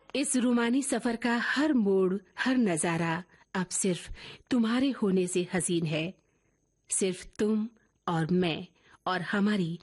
इस रूमानी सफर का हर मोड़, हर नजारा अब सिर्फ तुम्हारे होने से हसीन है। सिर्फ तुम और मैं और हमारी